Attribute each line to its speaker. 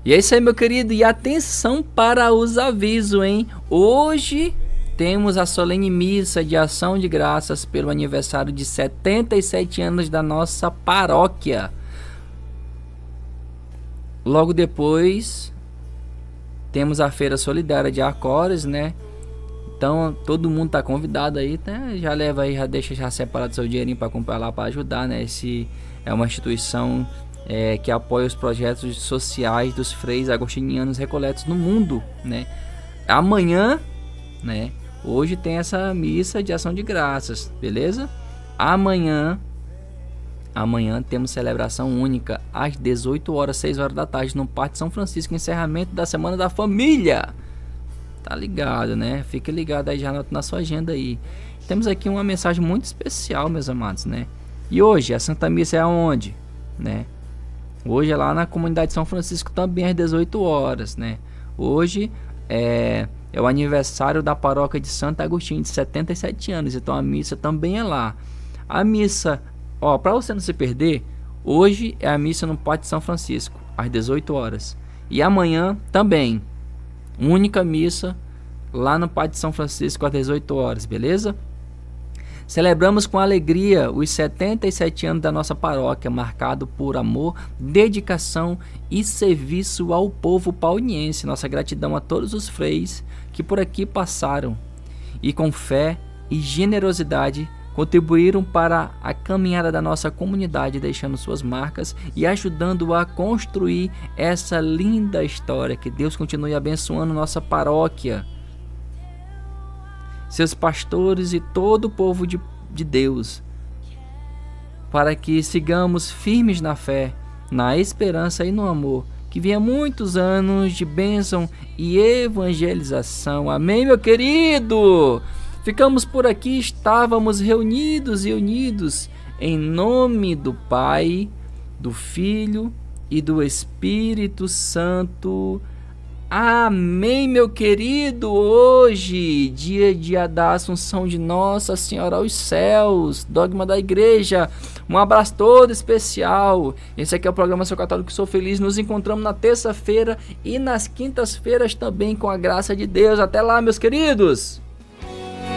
Speaker 1: E é isso aí, meu querido. E atenção para os avisos, hein? Hoje temos a solene missa de ação de graças pelo aniversário de 77 anos da nossa paróquia. Logo depois temos a feira solidária de Arcores, né? Então todo mundo tá convidado aí, né? Já leva aí, já deixa já separado seu dinheirinho para comprar lá para ajudar, né? Esse é uma instituição que apoia os projetos sociais dos freis agostinianos recoletos no mundo, né? Amanhã, né? Hoje tem essa missa de ação de graças, beleza? Amanhã temos celebração única às 18 horas, 6 horas da tarde no Parque São Francisco, encerramento da Semana da Família. Tá ligado, né? Fica ligado aí, já na sua agenda aí. Temos aqui uma mensagem muito especial, meus amados, né? E hoje a Santa Missa é aonde, né? Hoje é lá na comunidade de São Francisco, também às 18 horas, né? Hoje é o aniversário da paróquia de Santo Agostinho, de 77 anos. Então a missa também é lá. A missa, ó, para você não se perder, hoje é a missa no Pátio de São Francisco, às 18 horas. E amanhã também, única missa lá no Pátio de São Francisco, às 18 horas, beleza? Celebramos com alegria os 77 anos da nossa paróquia, marcado por amor, dedicação e serviço ao povo pauniense. Nossa gratidão a todos os freis que por aqui passaram e com fé e generosidade contribuíram para a caminhada da nossa comunidade, deixando suas marcas e ajudando a construir essa linda história. Que Deus continue abençoando nossa paróquia, seus pastores e todo o povo de Deus, para que sigamos firmes na fé, na esperança e no amor. Que venha muitos anos de bênção e evangelização. Amém, meu querido? Ficamos por aqui, estávamos reunidos e unidos em nome do Pai, do Filho e do Espírito Santo. Amém, meu querido. Hoje, dia da Assunção de Nossa Senhora aos céus, dogma da igreja. Um abraço todo especial. Esse aqui é o programa Sou Católico, Sou Feliz. Nos encontramos na terça-feira e nas quintas-feiras também, com a graça de Deus. Até lá, meus queridos.